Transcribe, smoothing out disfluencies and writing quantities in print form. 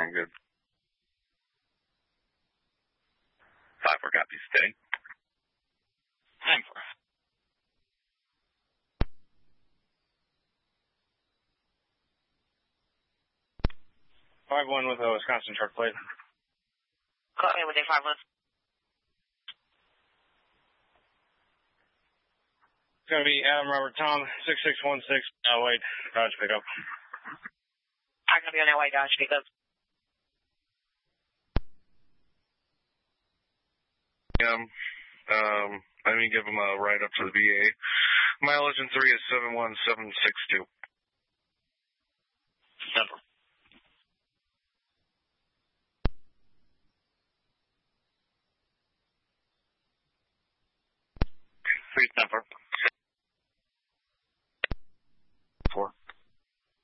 I'm good. 5-4 copy, steady. 9-4. 5-1 with a Wisconsin truck plate. Call me with a 5-1. It's going to be Adam Robert Tom, 6616, white, Dodge pickup. I'm going to be on that white Dodge pickup. I'm going to give him a ride up to the VA. Mileage in 3 is 71762.